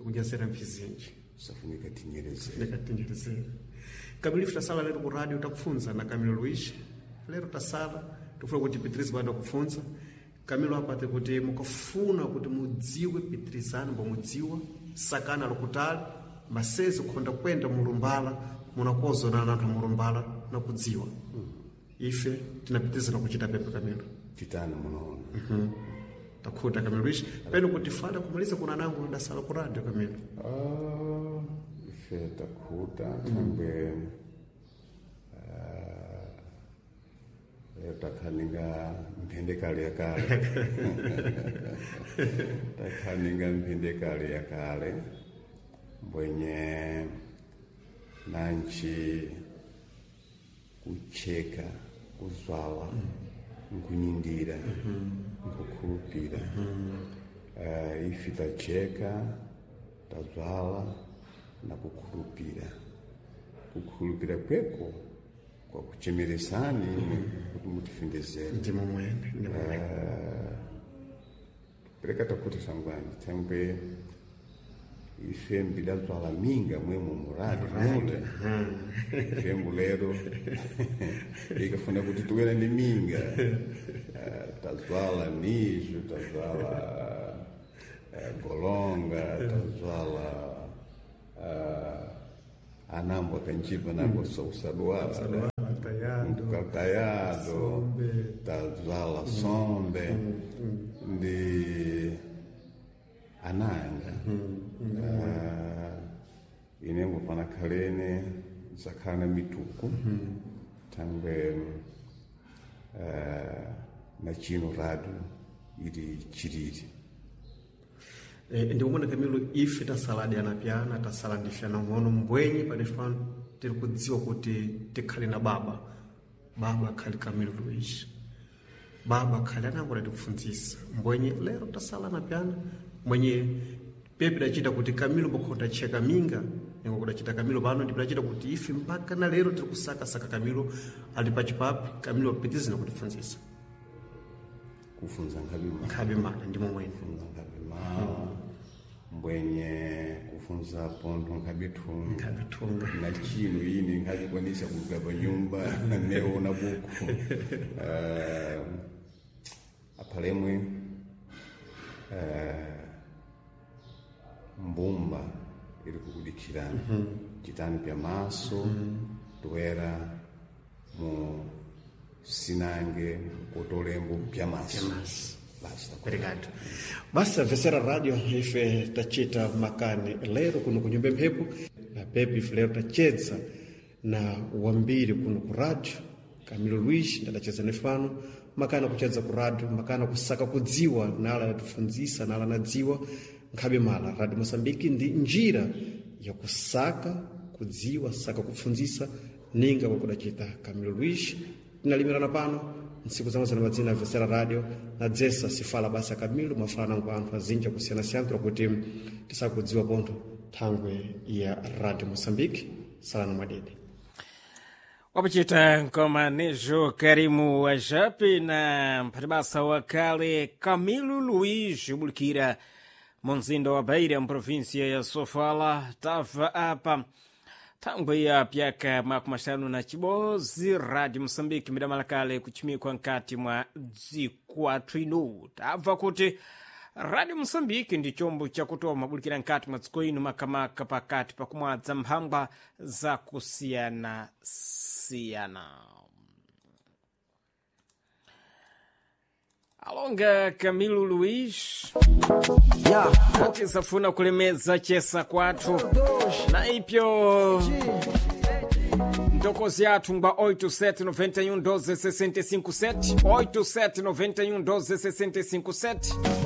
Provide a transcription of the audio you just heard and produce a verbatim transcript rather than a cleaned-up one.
tukunjazera mfizinji safunika tinyereze funika tinyereze Camilo tasala lero ku radio takufunza na Camilo Luis lero tasala tufuna kuti Petrisi bado kufunza Camilo apate kuti mukafuna kuti mudziwe Petrizani mbo mudziwa sakana lokutali masezi kukonda kwenda mulumbala munakozona na anthu mulumbala na kudziwa mm. Ife tinapitiza na kuchita pepe Camilo titana munoona mhm mm takuta Camilo Luis peno kuti fada kumaliza kuna nangu ndasala ku radio Camilo ah ife takuta tambe takhaninga mphende kale yakale takhaninga mphende kale yakale mbwenye nanchi kucheka kuzwala nkunyindira nkukhulupira uh, ifi tacheka tazwala na kukhulupira kukhulupira kweko kwa kuchemeresani kuti mutifindezere ndimo mwene ndimo mwene pereka takuti sangwani tambe ife mbidazwala minga mwemo muradi mule ife mbulero ikafuna kuti tuwena ni minga tazwala nijo tazwala golonga tazwala anambo kanchipa nako sausaduala Caltaiado, tazwala sombe ndi ananga inembo pana khalene zakhala mituku tambe na chino radio ili chiriri eh ndi umone Camilo ife tasaladi anapiana tasaladi fyana ngono mbwenye padefano tiri kudziwa kuti tikhali na baba baba khali Camilo Luis baba khali anangora tikufunzisa mbwenye lero tasala anapiana mwenye pepe dachita kuti Camilo bokota cheka minga ningo kudachita Camilo bano ndi dachita kuti ife mpaka na lero tiri kusaka saka Camilo ali pachipapi Camilo Petrizani na kutifunzisa kufunza nkabima nkabima ndimo mwene kufunza nkabima mbwenye kufunza pondo nkabitunga nkabitunga na chino yini nkabikwanisha kugaba nyumba na neo na buku uh, apalemwe uh, mbumba ili kukudikirana mm -hmm. Chitani pya maso mm -hmm. Tuwera mu sinange kutolembo pya maso basta obrigado basta vesera radio ife tachita makani lero kuno kunyumba mphepo na pepe lero tacheza na wambiri kuno ku radio Camilo Luis ndacheza nefano makana kucheza ku radio makana kusaka kudziwa nala yatufunzisa nala nadziwa nkhabe mala radio Mosambiki ndi njira ya kusaka kudziwa saka kufunzisa ninga kwa kudachita Camilo Luis tinalimirana pano nsiku zangu za mazina Vesera radio na dzesa sifala basa Camilo mafana kwa anthu azinja kusiyana siyana kuti tisakudziwa ponto thangwe ya radio Mosambiki salana madede wapachita nkomanejo Karimu Wajapi na mpatibasa wakale Camilo Luis ubulikira munzinda wa Beira mprovinsia ya Sofala tava apa thangwe ya pyaka makumashanu na chibozi radio Mosambiki midamalakale kuchimikwa nkati mwa dzikwathu inu tava kuti radio Mosambiki ndi chombo cha kutoa mabulikira nkati mwa dziko inu makamaka pakati pakumwadza mphangwa za kusiyana siyana alonga Camilo Luis yeah. Atisafuna kulemeza chesa kwathu na ipyo ndokozi yathu ngba oito sete noventa e um doze sessenta e cinco sete oito sete noventa e um doze sessenta e cinco sete